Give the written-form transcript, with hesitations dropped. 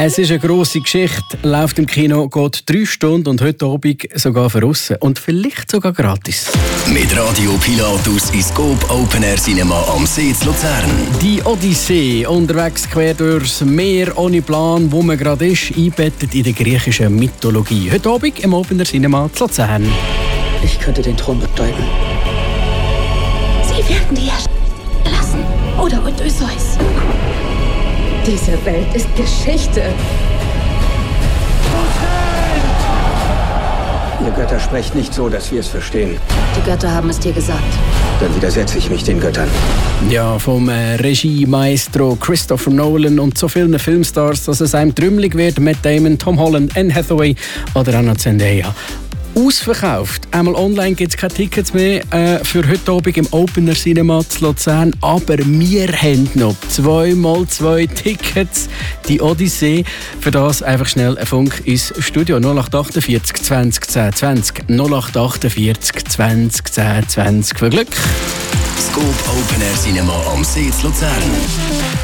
Es ist eine grosse Geschichte, läuft im Kino, geht 3 Stunden und heute Abend sogar für aussen. Und vielleicht sogar gratis. Mit Radio Pilatus ins Scope Open Air Cinema am See zu Luzern. Die Odyssee, unterwegs quer durchs Meer, ohne Plan, wo man gerade ist, eingebettet in der griechischen Mythologie. Heute Abend im Open Air Cinema zu Luzern. Ich könnte den Thron betäuben. Sie werden die Herrschaft lassen. Oder Odysseus. Diese Welt ist Geschichte. Ihr Götter sprecht nicht so, dass wir es verstehen. Die Götter haben es dir gesagt. Dann widersetze ich mich den Göttern. Ja, vom Regiemaestro Christopher Nolan und so vielen Filmstars, dass es einem trümmelig wird. Matt Damon, Tom Holland, Anne Hathaway oder Anna Zendaya. Ausverkauft. Einmal online gibt es keine Tickets mehr für heute Abend im Open Air Cinema zu Luzern. Aber wir haben noch 2x2 Tickets. Die Odyssee. Für das einfach schnell ein Funk ins Studio. 0848 20 10 20. 0848 20 10 20. Für Glück. Scope Open Air Cinema am See zu Luzern.